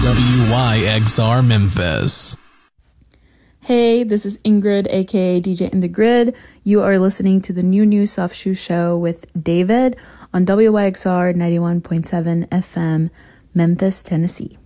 WYXR Memphis. Hey, this is Ingrid, aka DJ in the Grid. You are listening to the New Soft Shoe Show with David on WYXR 91.7 FM, Memphis, Tennessee.